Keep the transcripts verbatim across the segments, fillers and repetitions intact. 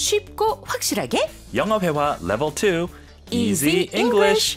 쉽고 확실하게 영어 회화 레벨 투 Easy Easy English.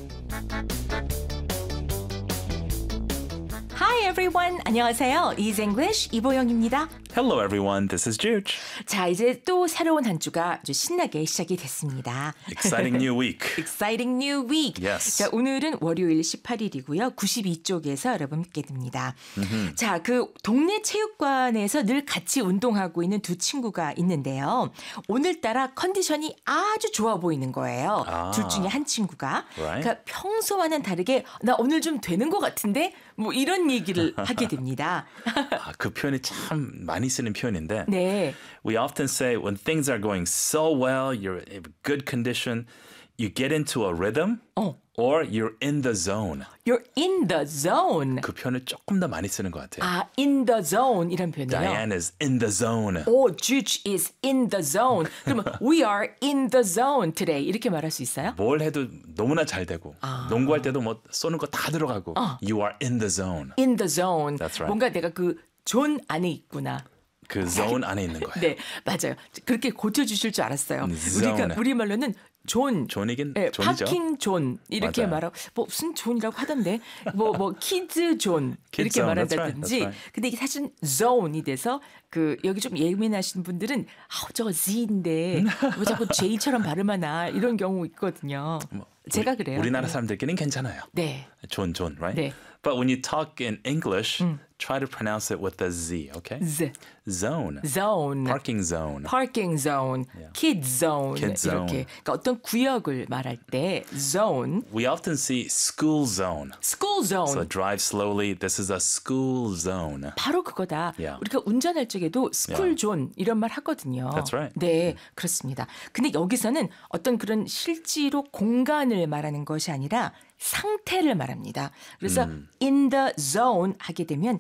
Hi everyone. 안녕하세요. Easy English 이보영입니다. Hello everyone, this is Juge. 자, 이제 또 새로운 한 주가 아주 신나게 시작이 됐습니다. Exciting new week. Exciting new week. Yes. 자, 오늘은 월요일 십팔 일이고요. 구십이 쪽에서 여러분 뵙게 됩니다. Mm-hmm. 자, 그 동네 체육관에서 늘 같이 운동하고 있는 두 친구가 있는데요. 오늘따라 컨디션이 아주 좋아 보이는 거예요. 아. 둘 중에 한 친구가. Right. 그러니까 평소와는 다르게 나 오늘 좀 되는 것 같은데 뭐 이런 얘기를 하게 됩니다. 아, 그 표현이 참 많이 쓰는 표현인데 네. We often say when things are going so well, you're in good condition, you get into a rhythm 어. or you're in the zone. You're in the zone. 그 표현을 조금 더 많이 쓰는 것 같아요. 아, in the zone 이런 표현이요. Diane is in the zone. 오, Juge is in the zone. 그러면 we are in the zone today 이렇게 말할 수 있어요? 뭘 해도 너무나 잘 되고 아. 농구할 때도 뭐 쏘는 거 다 들어가고 어. You are in the zone. In the zone. That's right. 뭔가 내가 그 존 안에 있구나. 그 zone 안에 있는 거예요. 네, 맞아요. 그렇게 고쳐주실 줄 알았어요. zone. 우리가 우리말로는 존, 존이긴 네, 존이죠. 파킹 존 이렇게 맞아요. 말하고 뭐 무슨 존이라고 하던데 뭐 뭐 키즈 존 Kids 이렇게 zone, 말한다든지. that's right, that's right. 근데 이게 사실 zone이 돼서 그 여기 좀 예민하신 분들은 아 저거 Z인데 왜 자꾸 J처럼 발음하나 이런 경우 있거든요. 뭐, 제가 우리, 그래요. 우리나라 사람들끼리는 괜찮아요. 네. 존, 존, right? 네. But when you talk in English, try to pronounce it with the Z, okay? Z, Zone. zone. Parking zone. parking zone, kid zone Kid zone. 이렇게 그러니까 어떤 구역을 말할 때 zone, We often see school zone. school zone So drive slowly. This is a school zone. 바로 그거다. Yeah. 우리가 운전할 적에도 school Yeah. zone 이런 말 하거든요. That's right. 네, 그렇습니다. 근데 여기서는 어떤 그런 실제로 공간을 말하는 것이 아니라 상태를 말합니다. 그래서 음. in the zone 하게 되면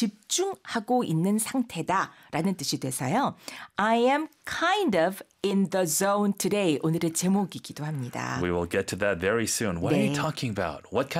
집중하고 있는 상태다라는 뜻이 돼서요. I am kind of in the zone today. 오늘의 제목이기도 합니다. We will get to that very soon. What are 네. you talking about? What kind